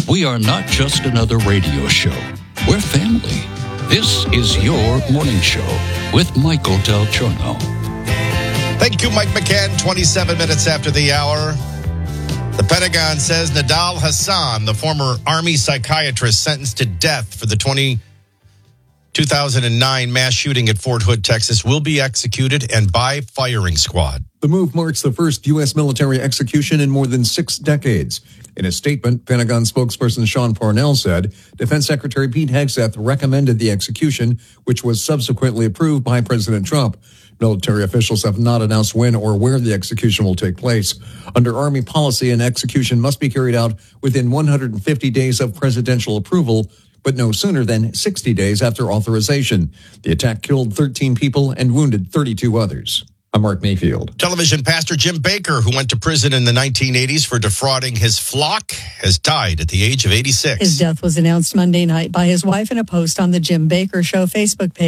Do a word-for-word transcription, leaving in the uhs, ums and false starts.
we are not just another radio show. We're family. This is your morning show with Michael Del Giorno. Thank you, Mike McCann. twenty-seven minutes after the hour. The Pentagon says Nidal Hasan, the former Army psychiatrist sentenced to death for the two thousand nine mass shooting at Fort Hood, Texas, will be executed and by firing squad. The move marks the first U S military execution in more than six decades. In a statement, Pentagon spokesperson Sean Parnell said Defense Secretary Pete Hegseth recommended the execution, which was subsequently approved by President Trump. Military officials have not announced when or where the execution will take place. Under Army policy, an execution must be carried out within one hundred fifty days of presidential approval, but no sooner than sixty days after authorization. The attack killed thirteen people and wounded thirty-two others. I'm Mark Mayfield. Television pastor Jim Bakker, who went to prison in the nineteen eighties for defrauding his flock, has died at the age of eighty-six. His death was announced Monday night by his wife in a post on the Jim Bakker Show Facebook page.